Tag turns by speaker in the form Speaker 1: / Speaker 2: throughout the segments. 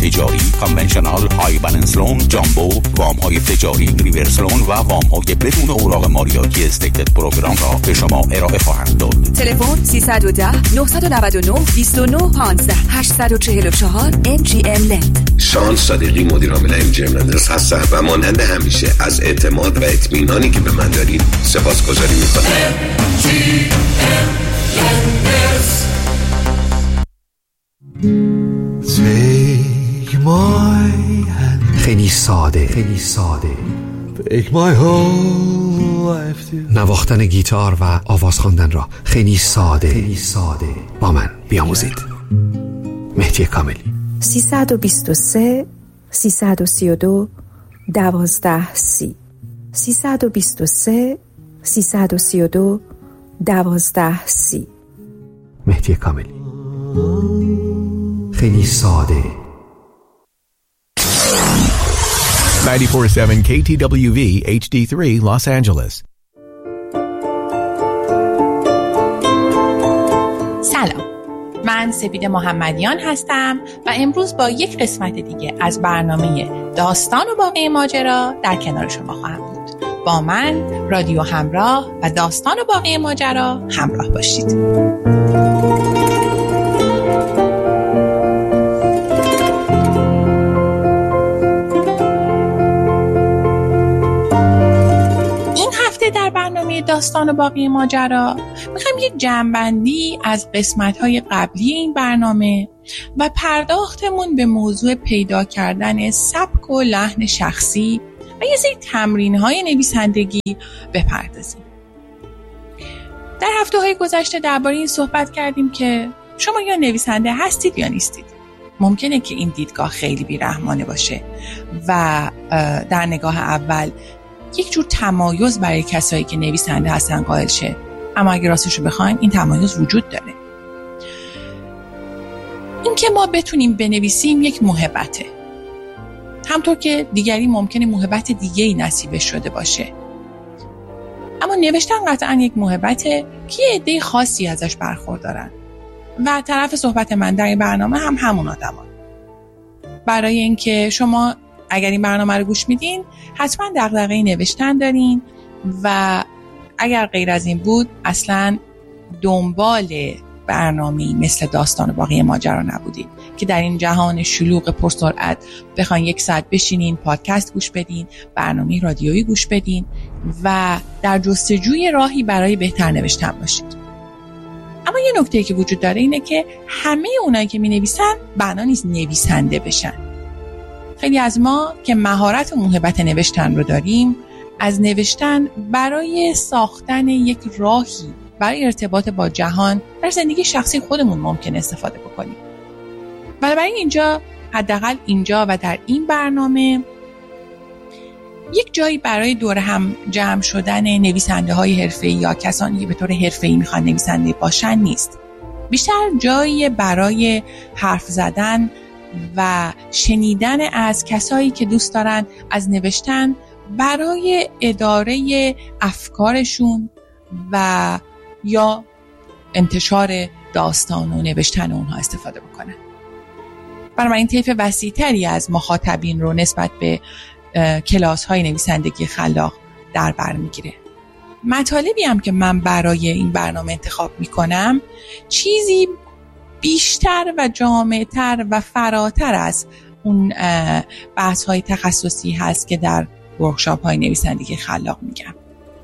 Speaker 1: تجاری، کانونشنال، های بالانس لون، جامبو، وام های تجاری، ریورس لون و وام های بدون اوراق مالیاتی استیتد پروگرام را به شما ارائه خواهند داد.
Speaker 2: تلفن 310 999 29 15 844 MGM لند.
Speaker 3: شان صادقی مدیر عامل MGM لندرز هستم و مانند همیشه از اعتماد و اطمینانی که به من دارید سپاسگزاری میکنم.
Speaker 4: خیلی ساده نواختن گیتار و آواز خواندن را خیلی ساده با من بیاموزید. مهدی کاملی.
Speaker 5: 323 332 1230 323 332 1230.
Speaker 4: مهدی کاملی. خیلی ساده.
Speaker 6: 94.7 KTWV HD3 Los Angeles.
Speaker 7: سلام، من سپید محمدیان هستم و امروز با یک قسمت دیگه از برنامه داستان و باقی ماجرا در کنار شما خواهم بود. با من رادیو همراه و داستان و باقی ماجرا همراه باشید. در برنامه داستان و باقی ماجرا میخوایم یک جمع‌بندی از قسمت‌های قبلی این برنامه و پرداختمون به موضوع پیدا کردن سبک و لحن شخصی و یه سری تمرین‌های نویسندگی بپردازیم. در هفته‌های گذشته درباره این صحبت کردیم که شما یا نویسنده هستید یا نیستید. ممکنه که این دیدگاه خیلی بی‌رحمانه باشه و در نگاه اول یک جور تمایز برای کسایی که نویسنده هستن قائل شه، اما اگه راستش رو بخواین این تمایز وجود داره. این که ما بتونیم بنویسیم یک موهبته، همطور که دیگری ممکنه موهبت دیگه‌ای نصیبش شده باشه، اما نوشتن قطعا یک موهبته که یه عده خاصی ازش برخوردارن و طرف صحبت من در این برنامه هم همون آدمان. برای اینکه شما اگر این برنامه رو گوش میدین حتما دغدغه نوشتن دارین و اگر غیر از این بود اصلا دنبال برنامه‌ای مثل داستان و باقی ماجرا نبودین که در این جهان شلوغ پرسرعت بخواین یک ساعت بشینین پادکست گوش بدین، برنامه رادیویی گوش بدین و در جستجوی راهی برای بهتر نوشتن باشید. اما یه نکته‌ای که وجود داره اینه که همه اونایی که می‌نویسن بنا نیست نویسنده بشن. خیلی از ما که مهارت و موهبت نوشتن رو داریم، از نوشتن برای ساختن یک راهی برای ارتباط با جهان در زندگی شخصی خودمون ممکن استفاده بکنیم. بنابراین اینجا، حداقل اینجا و در این برنامه، یک جایی برای دور هم جمع شدن نویسنده های حرفه‌ای یا کسانی که به طور حرفه‌ای میخوان نویسنده باشن نیست. بیشتر جایی برای حرف زدن و شنیدن از کسایی که دوست دارن از نوشتن برای اداره افکارشون و یا انتشار داستان و نوشتن اونها استفاده بکنن. بنابراین طیف وسیع‌تری از مخاطبین رو نسبت به کلاس‌های نویسندگی خلاق در بر میگیره. مطالبی هم که من برای این برنامه انتخاب میکنم چیزی بیشتر و جامع‌تر و فراتر از اون بحث‌های تخصصی هست که در ورکشاپ‌های نویسندگی خلاق میگم.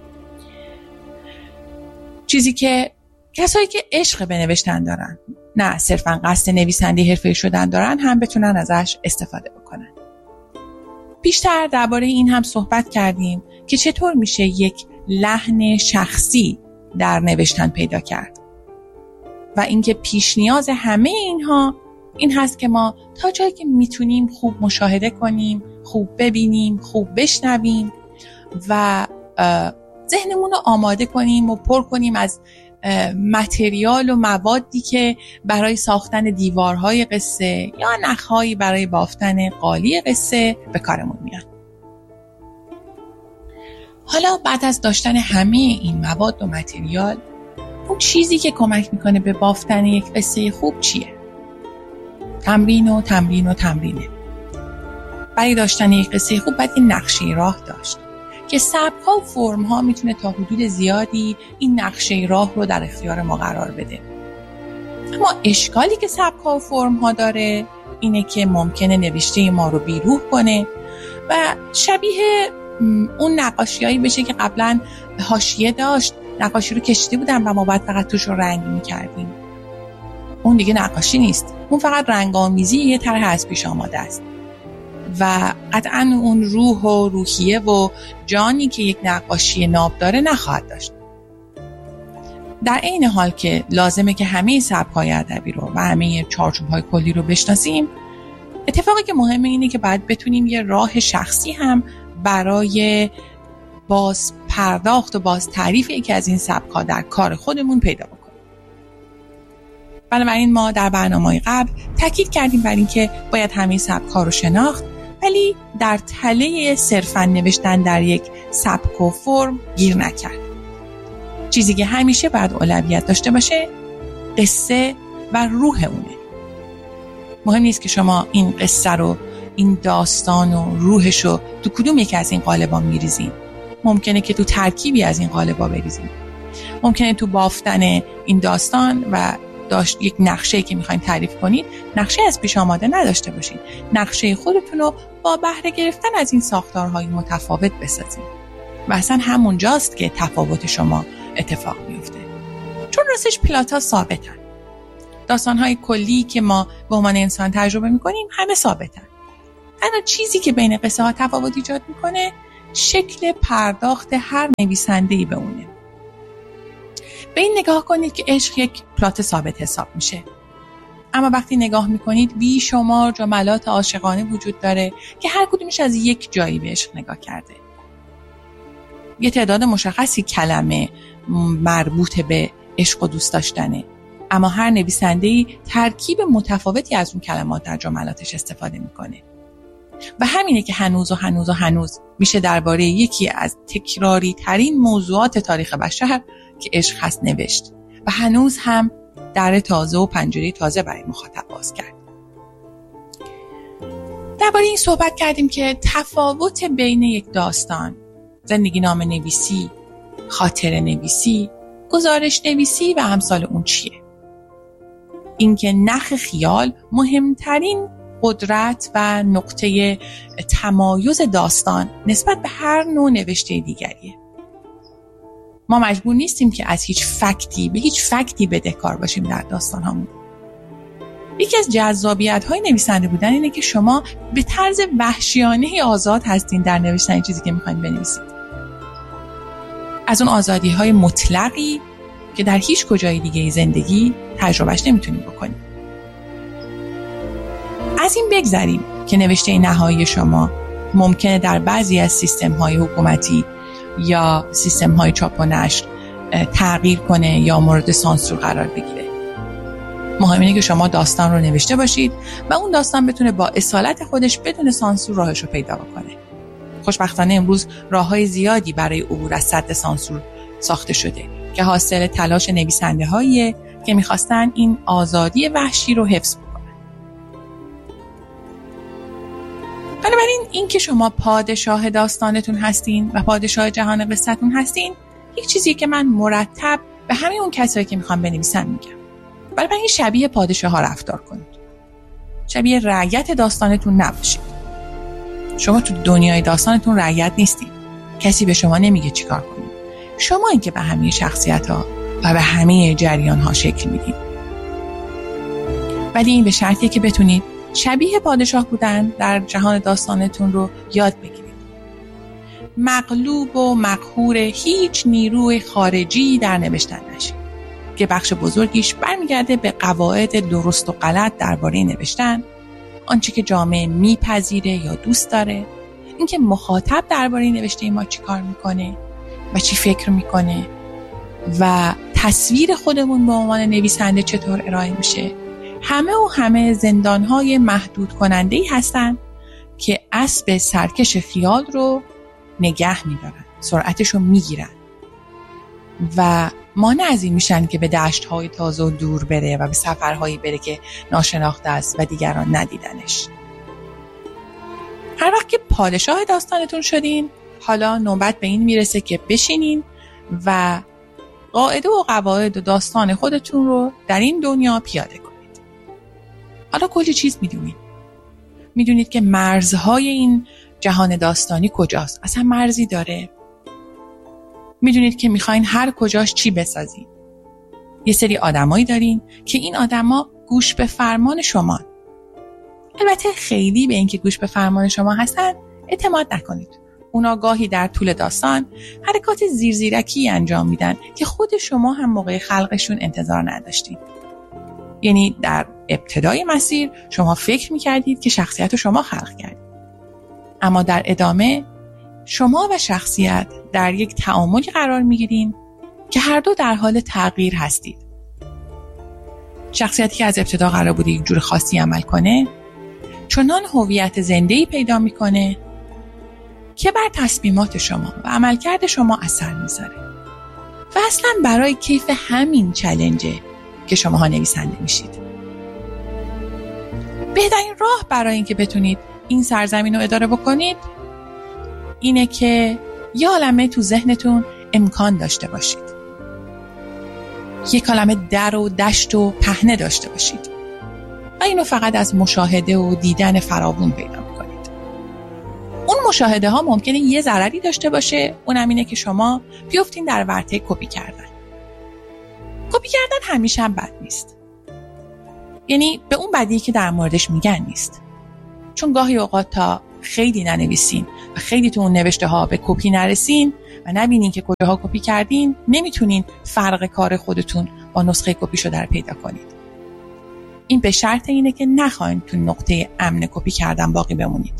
Speaker 7: چیزی که کسایی که عشق به نوشتن دارن، نه صرفاً قصد نویسنده حرفه‌ای شدن دارن، هم بتونن ازش استفاده بکنن. بیشتر درباره این هم صحبت کردیم که چطور میشه یک لحن شخصی در نوشتن پیدا کرد و اینکه پیش نیاز همه اینها این هست که ما تا جایی که میتونیم خوب مشاهده کنیم، خوب ببینیم، خوب بشنویم و ذهنمون رو آماده کنیم و پر کنیم از متریال و موادی که برای ساختن دیوارهای قصه یا نخهایی برای بافتن قالی قصه به کارمون میاد. حالا بعد از داشتن همه این مواد و متریال، اون چیزی که کمک میکنه به بافتن یک قصه خوب چیه؟ تمرینه. برای داشتن یک قصه خوب باید این نقشه راه داشت که سبک‌ها و فرم‌ها میتونه تا حدود زیادی این نقشه راه رو در اختیار ما قرار بده. اما اشکالی که سبک‌ها و فرم‌ها داره اینه که ممکنه نوشته ما رو بیروح کنه و شبیه اون نقاشیایی بشه که قبلا حاشیه داشت، نقاشی رو کشیده بودن و ما باید فقط توش رو رنگ می‌کردیم. اون دیگه نقاشی نیست، اون فقط رنگ‌آمیزی یه طرح از پیش آماده است و قطعاً اون روح و روحیه و جانی که یک نقاشی ناب داره نخواهد داشت. در این حال که لازمه که همه سبک‌های ادبی رو و همه چارچوب‌های کلی رو بشناسیم، اتفاقی که مهمه اینه که باید بتونیم یه راه شخصی هم برای باز پرداخت و باز تعریف یکی از این سبک‌ها در کار خودمون پیدا بکنیم. بنابراین ما در برنامه‌های قبل تاکید کردیم بر این که باید همه سبک‌ها رو شناخت، ولی در تله صرفاً نوشتن در یک سبک و فرم گیر نکرد. چیزی که همیشه باید اولویت داشته باشه قصه و روح اونه. مهم نیست که شما این قصه رو، این داستان و روحش رو تو کدوم یکی از این قالب‌ها میریزین. ممکنه که تو ترکیبی از این قالب‌ها بریزین. ممکنه تو بافتن این داستان و یک نقشه‌ای که می‌خواید تعریف کنید، نقشه از پیش آماده نداشته باشید. نقشه خودتون رو با بهره گرفتن از این ساختارهای متفاوت بسازید. و اصلا همونجاست که تفاوت شما اتفاق میفته. چون راستش پلات‌ها ثابتن. داستان‌های کلی که ما به عنوان انسان تجربه می‌کنیم همه ثابتن. تنها چیزی که بین قصه‌ها تفاوت ایجاد می‌کنه شکل پرداخت هر نویسنده‌ای به اونه. به این نگاه کنید که عشق یک پلات ثابت حساب میشه. اما وقتی نگاه میکنید بیشمار جملات عاشقانه وجود داره که هر کدومش از یک جایی به عشق نگاه کرده. یه تعداد مشخصی کلمه مربوط به عشق و دوست داشتنه، اما هر نویسنده‌ای ترکیب متفاوتی از اون کلمات در جملاتش استفاده میکنه. و همینه که هنوز میشه درباره یکی از تکراری ترین موضوعات تاریخ بشر که عشق هست نوشت و هنوز هم در تازه و پنجره تازه برای مخاطب باز کرد. درباره این صحبت کردیم که تفاوت بین یک داستان، زندگی نامه نویسی، خاطره نویسی، گزارش نویسی و امثال اون چیه. اینکه نخ خیال مهمترین قدرت و نقطه تمایز داستان نسبت به هر نوع نوشته دیگریه. ما مجبور نیستیم که از هیچ فکتی بدهکار باشیم در داستان همون. یکی از جذابیت‌های نویسنده بودن اینه که شما به طرز وحشیانه آزاد هستین در نوشتن چیزی که می‌خواید بنویسید. از اون آزادی‌های مطلقی که در هیچ کجای دیگه زندگی تجربهش نمیتونیم بکنیم. از این بگذریم که نوشته نهایی شما ممکنه در بعضی از سیستم‌های حکومتی یا سیستم‌های چاپ و نشر تغییر کنه یا مورد سانسور قرار بگیره. مهم اینه که شما داستان رو نوشته باشید و اون داستان بتونه با اصالت خودش بدون سانسور راهش رو پیدا بکنه. خوشبختانه امروز راه‌های زیادی برای عبور از سد سانسور ساخته شده که حاصل تلاش نویسنده‌هاییه که می‌خواستن این آزادی وحشی رو حفظ کنن. بنابراین این که شما پادشاه داستانتون هستین و پادشاه جهان قصتون هستین، یک چیزیه که من مرتب به همه اون کسایی که میخوام بنویسن میگم. بنابراین شبیه پادشاه ها رفتار کنید. شبیه رعیت داستانتون نباشید. شما تو دنیای داستانتون رعیت نیستید. کسی به شما نمیگه چیکار کنید. شما این که به همه شخصیت‌ها و به همه جریان‌ها شکل میدید. ولی این به شرطیه که بتونید شبیه پادشاه بودن در جهان داستانتون رو یاد بگیرید. مغلوب و مقهور هیچ نیروی خارجی در نوشتن نشید که بخش بزرگیش برمیگرده به قواعد درست و غلط درباره نوشتن، آنچه که جامعه میپذیره یا دوست داره، اینکه مخاطب درباره نوشته ما چی کار میکنه و چی فکر میکنه و تصویر خودمون به عنوان نویسنده چطور ارائه میشه. همه زندانهای محدود کننده‌ای هستن که اسب سرکش خیال رو نگه میدارن، سرعتش رو میگیرن و مانع از این میشن که به دشت‌های تازه و دور بره و به سفرهایی بره که ناشناخته است و دیگران ندیدنش. هر وقت که پادشاه داستانتون شدین، حالا نوبت به این میرسه که بشینین و قاعده و قواعد و داستان خودتون رو در این دنیا پیاده کنید. حالا کلی چیز میدونید. میدونید که مرزهای این جهان داستانی کجاست؟ اصلا مرزی داره؟ میدونید که میخواین هر کجاش چی بسازین. یه سری آدمایی دارین که این آدما گوش به فرمان شما. البته خیلی به اینکه گوش به فرمان شما هستن اعتماد نکنید. اونا گاهی در طول داستان حرکات زیرزیرکی انجام میدن که خود شما هم موقع خلقشون انتظار نداشتید. یعنی در ابتدای مسیر شما فکر میکردید که شخصیت رو شما خلق کردید. اما در ادامه شما و شخصیت در یک تعاملی قرار میگیرین که هر دو در حال تغییر هستید. شخصیتی که از ابتدا قرار بوده یک جور خاصی عمل کنه، چنان هویت زنده‌ای پیدا میکنه که بر تصمیمات شما و عملکرد شما اثر میذاره. و اصلا برای کیف همین چالنجه که شماها نویسنده میشید. بهترین راه برای اینکه بتونید این سرزمین رو اداره بکنید اینه که یه عالمه تو ذهنتون امکان داشته باشید. یک عالمه در و دشت و پهنه داشته باشید. و اینو فقط از مشاهده و دیدن فراوون پیدا میکنید. اون مشاهده ها ممکنه یه ضرری داشته باشه، اونم اینه که شما بیفتین در ورطه کپی کردن. کپی کردن همیشه هم بد نیست. یعنی به اون بدی که در موردش میگن نیست. چون گاهی اوقات تا خیلی ننویسین و خیلی تو اون نوشته ها به کپی نرسین و نبینین که کجاها کپی کردین، نمیتونین فرق کار خودتون با نسخه کپی شده رو پیدا کنید. این به شرط اینه که نخواین تو نقطه امن کپی کردن باقی بمونید.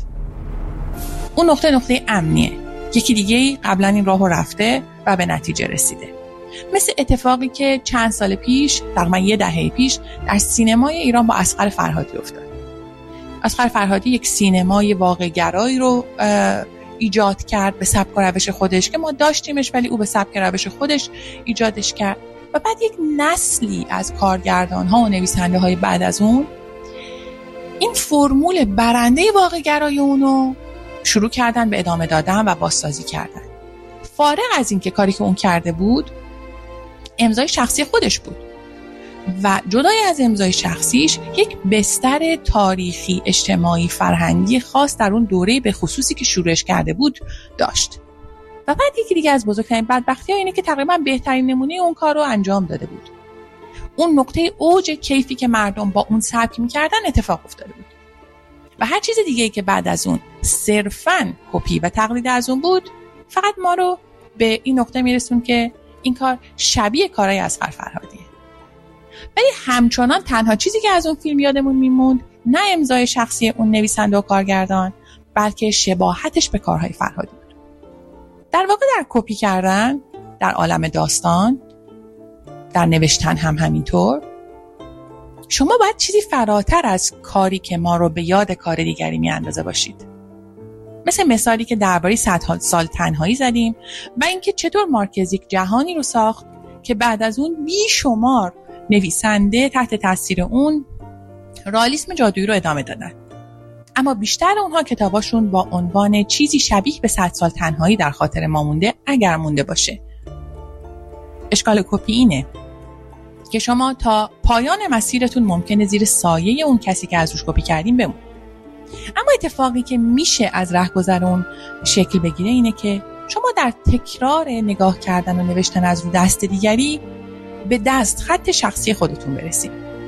Speaker 7: اون نقطه امنیه. یکی دیگه قبلا این راهو رفته و به نتیجه رسیده. مثل اتفاقی که چند سال پیش، تقریبا یه دهه پیش، در سینمای ایران با اصغر فرهادی افتاد. اصغر فرهادی یک سینمای واقع‌گرایی رو ایجاد کرد به سبک و روش خودش که ما داشتیمش، ولی او به سبک و روش خودش ایجادش کرد. و بعد یک نسلی از کارگردان‌ها و نویسنده‌های بعد از اون این فرمول برنده واقع‌گرای اونو شروع کردن به ادامه دادن و بازسازی کردن. فارغ از این که کاری که اون کرده بود امضای شخصی خودش بود و جدای از امضای شخصیش یک بستر تاریخی، اجتماعی، فرهنگی خاص در اون دوره به خصوصی که شروعش کرده بود داشت. و بعد یکی دیگه از بزرگترین بدبختی‌ها اینه که تقریبا بهترین نمونه اون کار رو انجام داده بود. اون نقطه اوج کیفی که مردم با اون سبک می‌کردن اتفاق افتاده بود. و هر چیز دیگه‌ای که بعد از اون صرفاً کپی و تقلید از اون بود، فقط ما رو به این نقطه میرسون که این کار شبیه کارهای اصغر فرهادیه. ولی همچنان تنها چیزی که از اون فیلم یادمون میموند نه امضای شخصی اون نویسنده و کارگردان، بلکه شباهتش به کارهای فرهادی بود. در واقع در کپی کردن، در عالم داستان، در نوشتن هم همینطور، شما باید چیزی فراتر از کاری که ما رو به یاد کار دیگری میاندازه باشید. مثل مثالی که درباره 100 سال تنهایی زدیم و اینکه چطور مارکز یک جهانی رو ساخت که بعد از اون بیشمار نویسنده تحت تاثیر اون رئالیسم جادویی رو ادامه دادن. اما بیشتر اونها کتاباشون با عنوان چیزی شبیه به 100 سال تنهایی در خاطر ما مونده، اگر مونده باشه. اشکال کپی اینه که شما تا پایان مسیرتون ممکنه زیر سایه اون کسی که از روش کپی کردین بمونید. اما اتفاقی که میشه از رهگذر اون شکل بگیره اینه که شما در تکرار نگاه کردن و نوشتن از رو دست دیگری به دست خط شخصی خودتون برسید.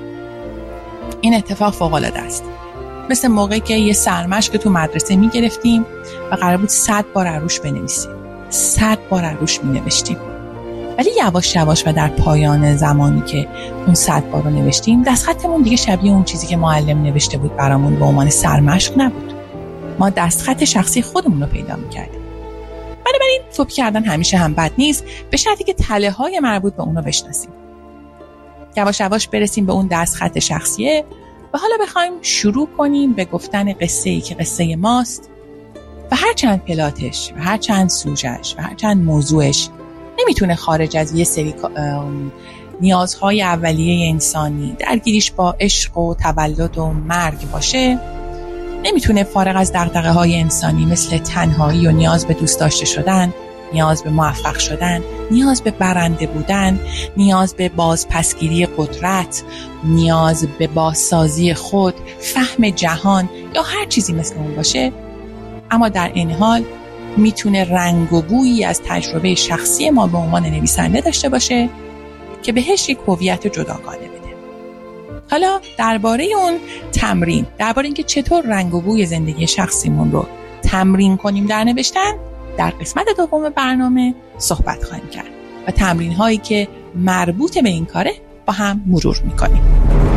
Speaker 7: این اتفاق فوق‌العاده است. مثل موقعی که یه سرمشق تو مدرسه میگرفتیم و قرار بود 100 بار روش بنویسیم. 100 بار روش مینوشتیم. ولی یواش یواش و در پایان زمانی که اون 100 بار رو نوشتیم، دستخطمون دیگه شبیه اون چیزی که معلم نوشته بود برامون به عنوان سرمشق نبود. ما دستخط شخصی خودمون رو پیدا می‌کردیم. بنابراین کپی کردن همیشه هم بد نیست، به شرطی که تله‌های مربوط به اون رو بشناسیم. یواش یواش برسیم به اون دستخط شخصیه و حالا بخوایم شروع کنیم به گفتن قصه‌ای که قصه ماست و هر چند پلاتش و هر چند سوژه‌اش و هر چند موضوعش نمیتونه خارج از یه سری نیازهای اولیه انسانی، درگیریش با عشق و تولد و مرگ باشه. نمیتونه فارغ از دغدغه‌های انسانی مثل تنهایی و نیاز به دوست داشته شدن، نیاز به موفق شدن، نیاز به برنده بودن، نیاز به بازپسگیری قدرت، نیاز به بازسازی خود، فهم جهان یا هر چیزی مثل اون باشه، اما در این حال میتونه رنگ و بویی از تجربه شخصی ما به عنوان نویسنده داشته باشه که بهش یک هویت جداگانه بده. حالا درباره اون تمرین، درباره اینکه چطور رنگ و بوی زندگی شخصیمون رو تمرین کنیم در نوشتن، در قسمت دوم برنامه صحبت خواهیم کرد و تمرین هایی که مربوط به این کاره با هم مرور میکنیم.